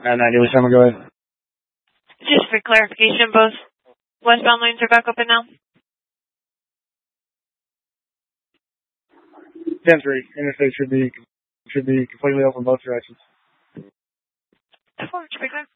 990, go ahead. Just for clarification, both westbound lanes are back open now? 10-3. Interstate should be completely open both directions. 4, to be clear.